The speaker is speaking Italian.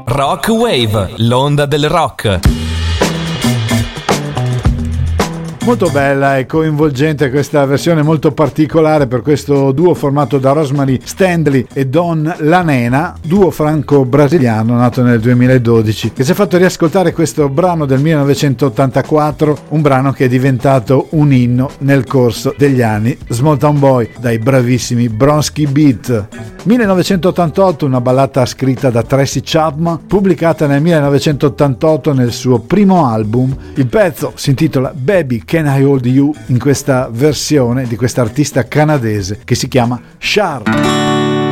Rock Wave, l'onda del rock. Molto bella e coinvolgente questa versione molto particolare per questo duo formato da Rosemary Stanley e Don La Nena, duo franco-brasiliano nato nel 2012, che si è fatto riascoltare questo brano del 1984, un brano che è diventato un inno nel corso degli anni. Small Town Boy dai bravissimi Bronski Beat. 1988, una ballata scritta da Tracy Chapman, pubblicata nel 1988 nel suo primo album. Il pezzo si intitola Baby Can I Hold You, in questa versione di questa artista canadese che si chiama Sharp.